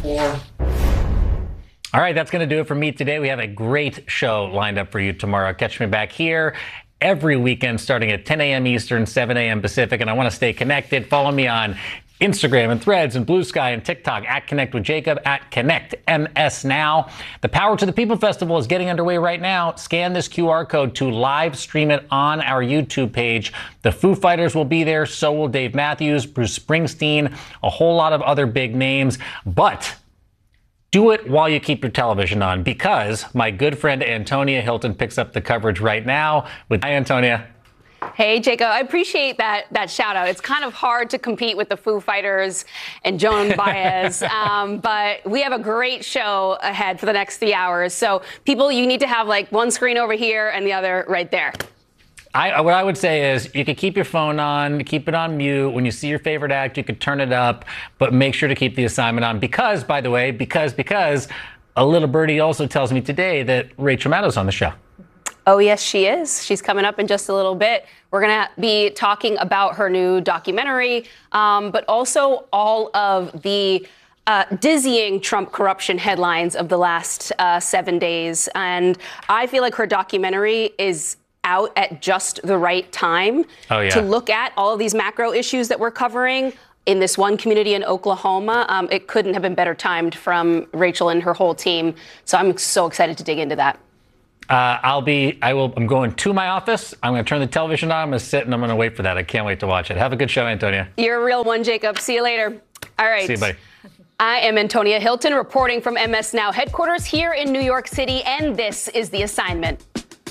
for. All right, that's going to do it for me today. We have a great show lined up for you tomorrow. Catch me back here every weekend starting at 10 a.m. Eastern, 7 a.m. Pacific. And I want to stay connected. Follow me on Instagram and Threads and Blue Sky and TikTok at Connect with Jacob, at Connect MS Now. The Power to the People Festival is getting underway right now. Scan this QR code to live stream it on our YouTube page. The Foo Fighters will be there. So will Dave Matthews, Bruce Springsteen, a whole lot of other big names. But do it while you keep your television on, because my good friend Antonia Hilton picks up the coverage right now. Hi, Antonia. Hey, Jacob. I appreciate that shout out. It's kind of hard to compete with the Foo Fighters and Joan Baez, but we have a great show ahead for the next 3 hours. So people, you need to have like one screen over here and the other right there. What I would say is you could keep your phone on, keep it on mute. When you see your favorite act, you could turn it up, but make sure to keep the assignment on because, by the way, because a little birdie also tells me today that Rachel Maddow's on the show. Oh, yes, she is. She's coming up in just a little bit. We're going to be talking about her new documentary, but also all of the dizzying Trump corruption headlines of the last 7 days. And I feel like her documentary is out at just the right time to look at all of these macro issues that we're covering in this one community in Oklahoma. It couldn't have been better timed from Rachel and her whole team. So I'm so excited to dig into that. I'm going to my office. I'm going to turn the television on. I'm going to sit and I'm going to wait for that. I can't wait to watch it. Have a good show, Antonia. You're a real one, Jacob. See you later. All right. See you, buddy. I am Antonia Hilton reporting from MS Now headquarters here in New York City, and this is The Assignment.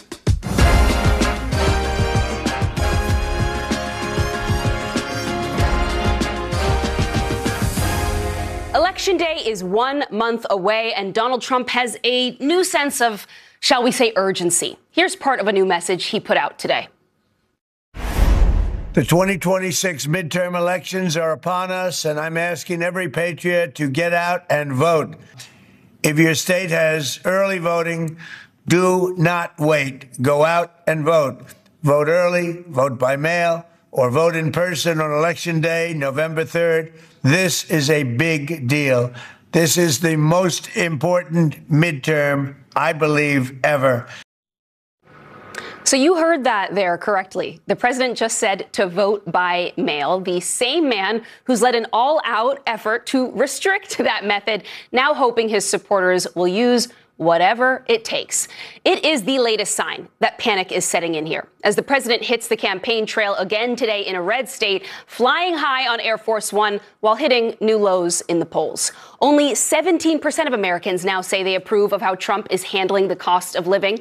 Election day is 1 month away, and Donald Trump has a new sense of, shall we say, urgency. Here's part of a new message he put out today. The 2026 midterm elections are upon us, and I'm asking every patriot to get out and vote. If your state has early voting, do not wait. Go out and vote. Vote early, vote by mail, or vote in person on Election Day, November 3rd. This is a big deal. This is the most important midterm, I believe, ever. So you heard that there correctly. The president just said to vote by mail. The same man who's led an all-out effort to restrict that method, now hoping his supporters will use whatever it takes. It is the latest sign that panic is setting in here as the president hits the campaign trail again today in a red state, flying high on Air Force One while hitting new lows in the polls. Only 17% of Americans now say they approve of how Trump is handling the cost of living.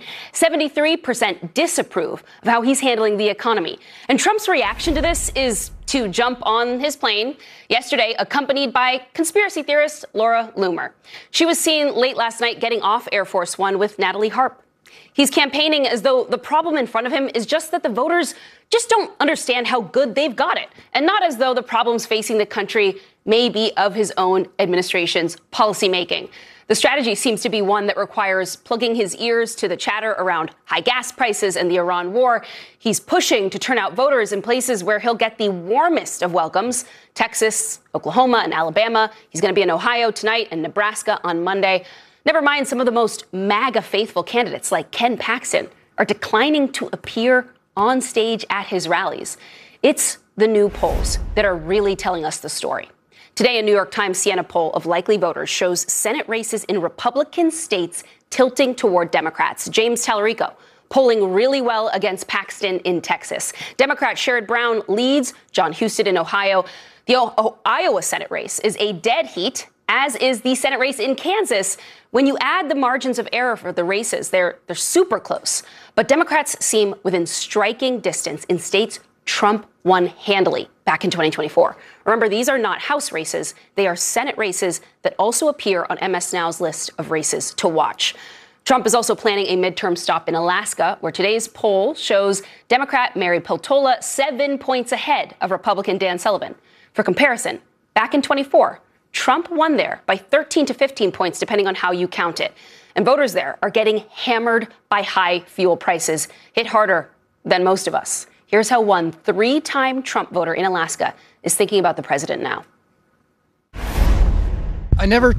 73% disapprove of how he's handling the economy. And Trump's reaction to this is to jump on his plane yesterday, accompanied by conspiracy theorist Laura Loomer. She was seen late last night getting off Air Force One with Natalie Harp. He's campaigning as though the problem in front of him is just that the voters just don't understand how good they've got it, and not as though the problems facing the country may be of his own administration's policymaking. The strategy seems to be one that requires plugging his ears to the chatter around high gas prices and the Iran war. He's pushing to turn out voters in places where he'll get the warmest of welcomes: Texas, Oklahoma, and Alabama. He's going to be in Ohio tonight and Nebraska on Monday. Never mind, some of the most MAGA faithful candidates like Ken Paxton are declining to appear on stage at his rallies. It's the new polls that are really telling us the story. Today, a New York Times Siena poll of likely voters shows Senate races in Republican states tilting toward Democrats. James Tallarico polling really well against Paxton in Texas. Democrat Sherrod Brown leads John Husted in Ohio. The Iowa Senate race is a dead heat, as is the Senate race in Kansas. When you add the margins of error for the races, they're super close. But Democrats seem within striking distance in states Trump won handily back in 2024. Remember, these are not House races. They are Senate races that also appear on MS Now's list of races to watch. Trump is also planning a midterm stop in Alaska, where today's poll shows Democrat Mary Peltola 7 points ahead of Republican Dan Sullivan. For comparison, back in 24, Trump won there by 13 to 15 points, depending on how you count it. And voters there are getting hammered by high fuel prices, hit harder than most of us. Here's how one 3-time Trump voter in Alaska is thinking about the president now. I never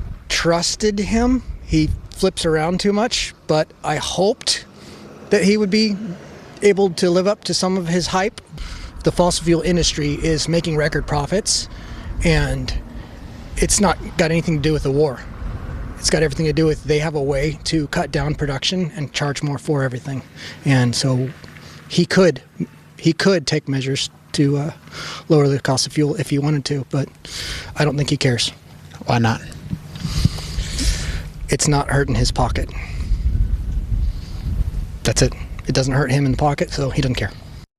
trusted him. He flips around too much, but I hoped that he would be able to live up to some of his hype. The fossil fuel industry is making record profits, and it's not got anything to do with the war. It's got everything to do with they have a way to cut down production and charge more for everything. And so he could take measures to lower the cost of fuel if he wanted to, but I don't think he cares. Why not? It's not hurting his pocket. That's it. It doesn't hurt him in the pocket, so he doesn't care.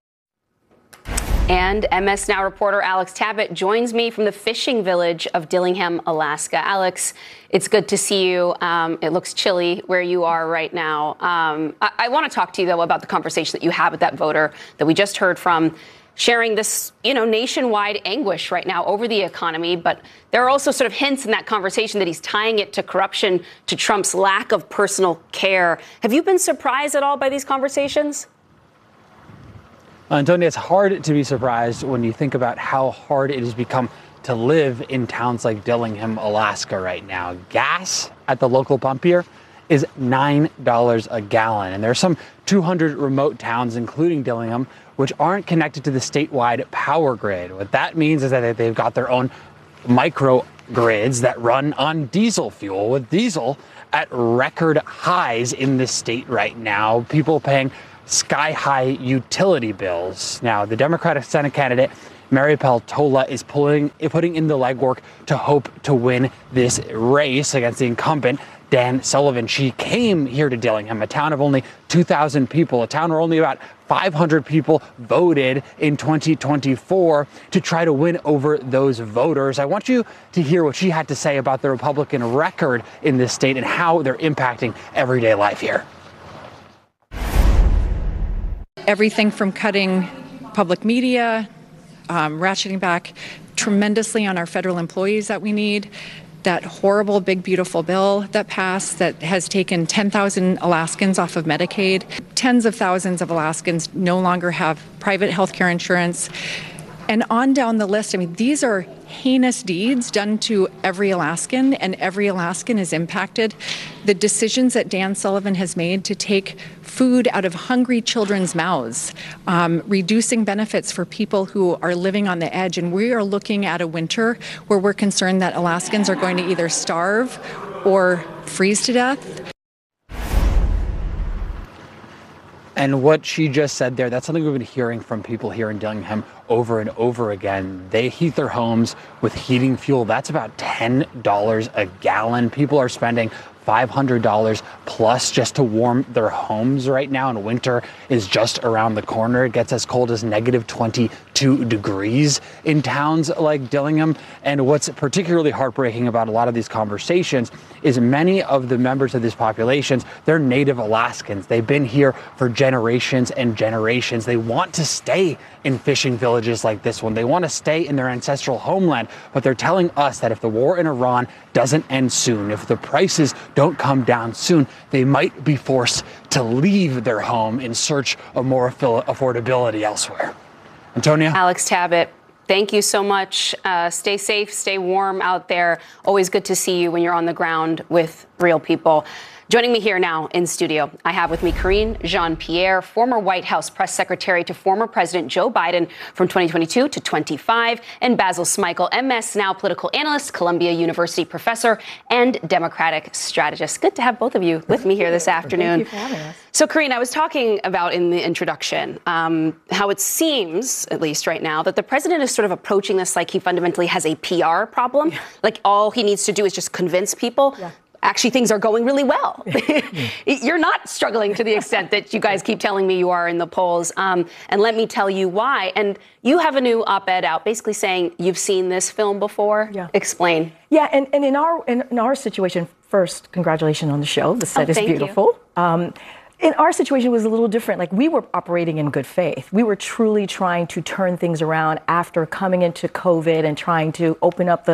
And MS Now reporter Alex Tabbitt joins me from the fishing village of Dillingham, Alaska. Alex, it's good to see you. It looks chilly where you are right now. I want to talk to you, though, about the conversation that you had with that voter that we just heard from, sharing this, nationwide anguish right now over the economy. But there are also sort of hints in that conversation that he's tying it to corruption, to Trump's lack of personal care. Have you been surprised at all by these conversations? Antonia, it's hard to be surprised when you think about how hard it has become to live in towns like Dillingham, Alaska right now. Gas at the local pump here is $9 a gallon. And there are some 200 remote towns, including Dillingham, which aren't connected to the statewide power grid. What that means is that they've got their own microgrids that run on diesel fuel, with diesel at record highs in this state right now. People paying sky-high utility bills. Now, the Democratic Senate candidate, Mary Peltola, is putting in the legwork to hope to win this race against the incumbent, Dan Sullivan. She came here to Dillingham, a town of only 2,000 people, a town where only about 500 people voted in 2024, to try to win over those voters. I want you to hear what she had to say about the Republican record in this state and how they're impacting everyday life here. Everything from cutting public media, ratcheting back tremendously on our federal employees that we need, that horrible big beautiful bill that passed that has taken 10,000 Alaskans off of Medicaid. Tens of thousands of Alaskans no longer have private health care insurance. And on down the list, these are heinous deeds done to every Alaskan, and every Alaskan is impacted. The decisions that Dan Sullivan has made to take food out of hungry children's mouths, reducing benefits for people who are living on the edge. And we are looking at a winter where we're concerned that Alaskans are going to either starve or freeze to death. And what she just said there, that's something we've been hearing from people here in Dillingham over and over again. They heat their homes with heating fuel. That's about $10 a gallon. People are spending $500 plus just to warm their homes right now, and winter is just around the corner. It gets as cold as negative 22 degrees in towns like Dillingham. And what's particularly heartbreaking about a lot of these conversations is many of the members of these populations, they're native Alaskans. They've been here for generations and generations. They want to stay in fishing villages like this one. They want to stay in their ancestral homeland, but they're telling us that if the war in Iran doesn't end soon, if the prices don't come down soon, they might be forced to leave their home in search of more affordability elsewhere. Antonia? Alex Tabbitt, thank you so much. Stay safe, stay warm out there. Always good to see you when you're on the ground with real people. Joining me here now in studio, I have with me Karine Jean-Pierre, former White House press secretary to former President Joe Biden from 2022 to 25, and Basil Smikle, MS Now political analyst, Columbia University professor, and Democratic strategist. Good to have both of you with me here this afternoon. Thank you for having us. So, Karine, I was talking about in the introduction how it seems, at least right now, that the president is sort of approaching this like he fundamentally has a PR problem. Like all he needs to do is just convince people. Yeah. Actually, things are going really well. You're not struggling to the extent that you guys keep telling me you are in the polls. And let me tell you why. And you have a new op-ed out basically saying you've seen this film before. Yeah. Explain. Yeah, and in our situation, first, congratulations on the show. The set is beautiful. In our situation, it was a little different. Like, we were operating in good faith. We were truly trying to turn things around after coming into COVID and trying to open up the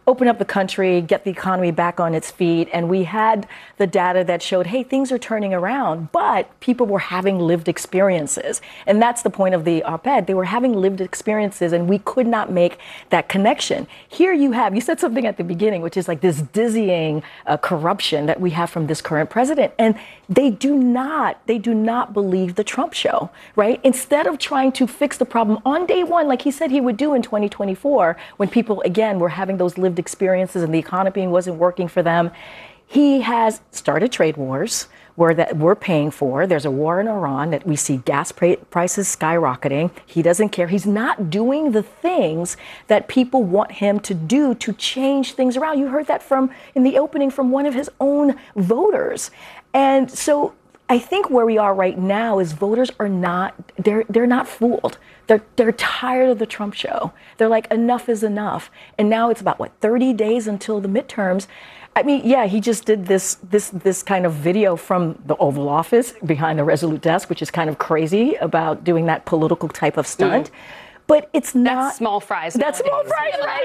open up the country, get the economy back on its feet. And we had the data that showed, hey, things are turning around, but people were having lived experiences. And that's the point of the op-ed. They were having lived experiences, and we could not make that connection. Here you said something at the beginning, which is like this dizzying corruption that we have from this current president. And they do not believe the Trump show, right? Instead of trying to fix the problem on day one, like he said he would do in 2024, when people, again, were having those lived experiences and the economy wasn't working for them, he has started trade wars that we're paying for. There's a war in Iran that we see gas prices skyrocketing. He doesn't care. He's not doing the things that people want him to do to change things around. You heard that in the opening from one of his own voters. And so I think where we are right now is voters are not, they're not fooled. They're tired of the Trump show. They're like, enough is enough. And now it's about 30 days until the midterms. I mean, yeah, he just did this kind of video from the Oval Office behind the Resolute desk, which is kind of crazy about doing that political type of stunt. But it's not. That's small fries. That's small fries, right?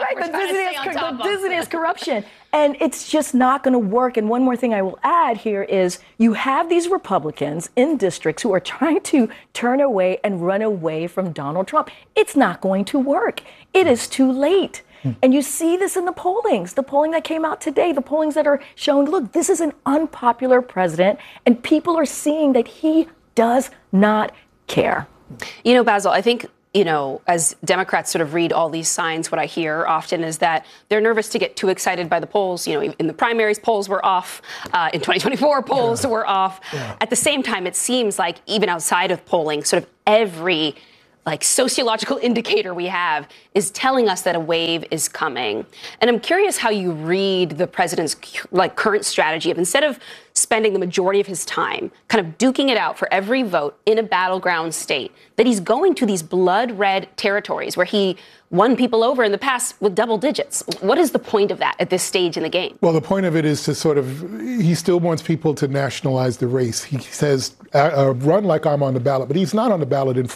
The dizziness corruption. And it's just not going to work. And one more thing I will add here is you have these Republicans in districts who are trying to turn away and run away from Donald Trump. It's not going to work. It is too late. And you see this in the polling that came out today, the pollings that are showing, look, this is an unpopular president, and people are seeing that he does not care. You know, Basil, I think, as Democrats sort of read all these signs, what I hear often is that they're nervous to get too excited by the polls. In the primaries, polls were off. In 2024, polls were off. Yeah. At the same time, it seems like even outside of polling, sort of every sociological indicator we have is telling us that a wave is coming. And I'm curious how you read the president's current strategy of, instead of spending the majority of his time kind of duking it out for every vote in a battleground state, that he's going to these blood red territories where he won people over in the past with double digits. What is the point of that at this stage in the game? Well, the point of it is to he still wants people to nationalize the race. He says, run like I'm on the ballot, but he's not on the ballot in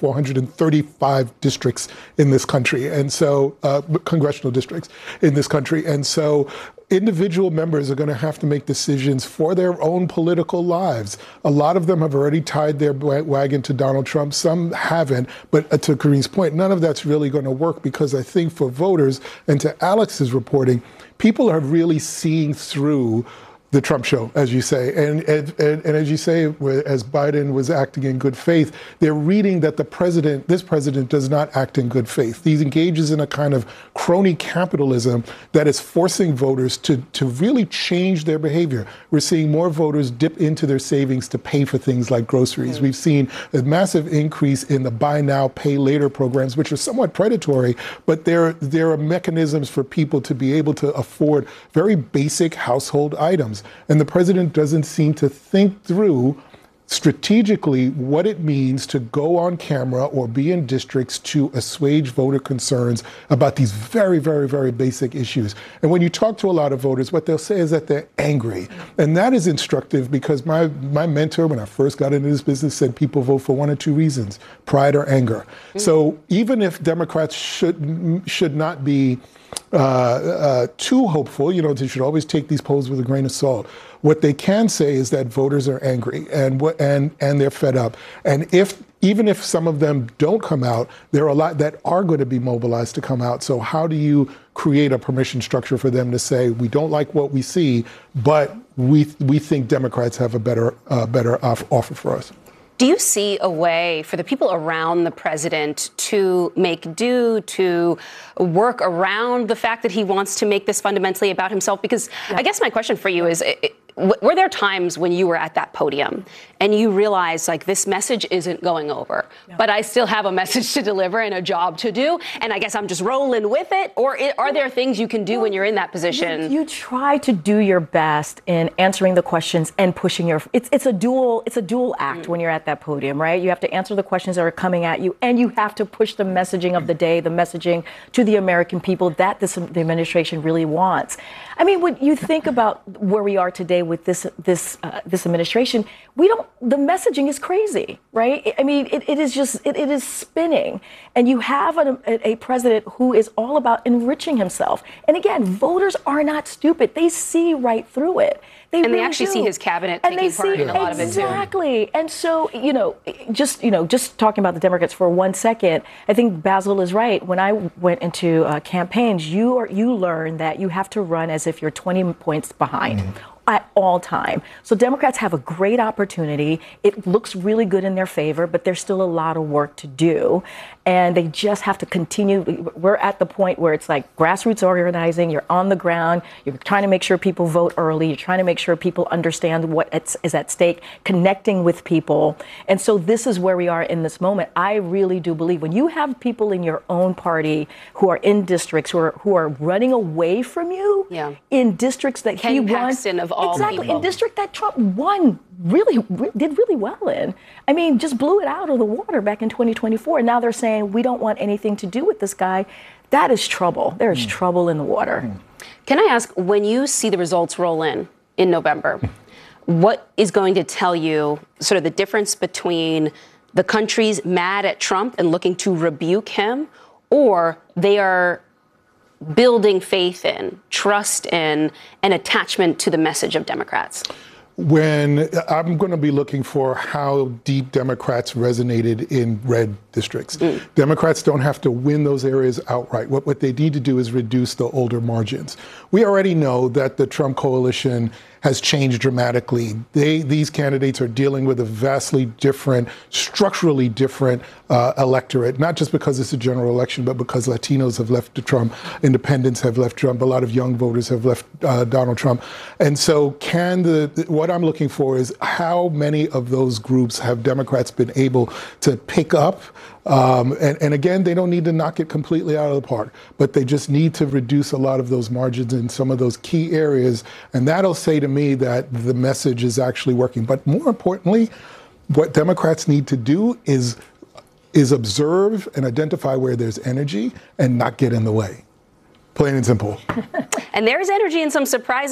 435 districts in this country. And so, congressional districts in this country. And so, individual members are going to have to make decisions for their own political lives. A lot of them have already tied their wagon to Donald Trump. Some haven't. But to Kareen's point, none of that's really going to work, because I think for voters, and to Alex's reporting, people are really seeing through the Trump show, as you say. And as you say, as Biden was acting in good faith, they're reading that this president does not act in good faith. He engages in a kind of crony capitalism that is forcing voters to really change their behavior. We're seeing more voters dip into their savings to pay for things like groceries. We've seen a massive increase in the buy now, pay later programs, which are somewhat predatory, but there are mechanisms for people to be able to afford very basic household items. And the president doesn't seem to think through strategically what it means to go on camera or be in districts to assuage voter concerns about these very, very, very basic issues. And when you talk to a lot of voters, what they'll say is that they're angry. And that is instructive, because my mentor, when I first got into this business, said people vote for one or two reasons: pride or anger. So even if Democrats should not be too hopeful, they should always take these polls with a grain of salt. What they can say is that voters are angry and they're fed up. And even if some of them don't come out, there are a lot that are going to be mobilized to come out. So how do you create a permission structure for them to say, we don't like what we see, but we think Democrats have a better offer for us? Do you see a way for the people around the president to make do, to work around the fact that he wants to make this fundamentally about himself? Because I guess my question for you is, were there times when you were at that podium and you realized, this message isn't going over, but I still have a message to deliver and a job to do, and I guess I'm just rolling with it? Or are there things you can do when you're in that position? You try to do your best in answering the questions and pushing it's a dual act when you're at that podium, right? You have to answer the questions that are coming at you, and you have to push the messaging of the day, the messaging to the American people that the administration really wants. I mean, when you think about where we are today with this administration, the messaging is crazy, right? I mean, it is spinning. And you have a president who is all about enriching himself. And again, voters are not stupid. They see right through it. They actually see his cabinet taking part in a lot of it too. Exactly. And so, just talking about the Democrats for 1 second, I think Basil is right. When I went into campaigns, you learn that you have to run as if you're 20 points behind. At all time. So Democrats have a great opportunity. It looks really good in their favor, but there's still a lot of work to do. And they just have to continue. We're at the point where it's like grassroots organizing. You're on the ground. You're trying to make sure people vote early. You're trying to make sure people understand what is at stake, connecting with people. And so this is where we are in this moment. I really do believe when you have people in your own party who are in districts who are running away from you in districts that he won. Paxton of all exactly people. In district that Trump won, did really well in. I mean, just blew it out of the water back in 2024. And now they're saying we don't want anything to do with this guy. That is trouble. There is trouble in the water. Can I ask, when you see the results roll in November, what is going to tell you sort of the difference between the country's mad at Trump and looking to rebuke him, or they are building faith in, trust in, and attachment to the message of Democrats? When I'm going to be looking for how deep Democrats resonated in red districts. Democrats don't have to win those areas outright. What they need to do is reduce the older margins. We already know that the Trump coalition has changed dramatically. These candidates are dealing with a vastly different, structurally different electorate, not just because it's a general election, but because Latinos have left Trump, independents have left Trump, a lot of young voters have left Donald Trump. And so what I'm looking for is how many of those groups have Democrats been able to pick up. And again, they don't need to knock it completely out of the park, but they just need to reduce a lot of those margins in some of those key areas. And that'll say to me that the message is actually working. But more importantly, what Democrats need to do is observe and identify where there's energy and not get in the way. Plain and simple. And there's energy in some surprising